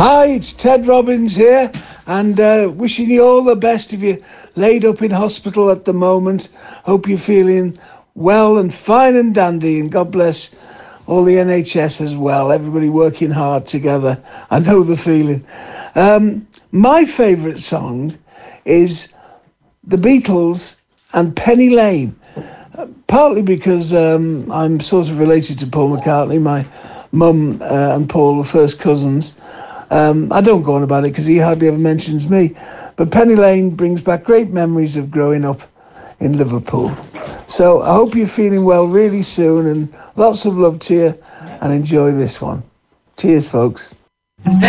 Hi, it's Ted Robbins here, and wishing you all the best if you're laid up in hospital at the moment. Hope you're feeling well and fine and dandy, and God bless all the NHS as well. Everybody working hard together. I know the feeling. My favourite song is The Beatles and Penny Lane, partly because I'm sort of related to Paul McCartney. My mum and Paul were first cousins. I don't go on about it because he hardly ever mentions me. But Penny Lane brings back great memories of growing up in Liverpool. So I hope you're feeling well really soon, and lots of love to you, and enjoy this one. Cheers, folks.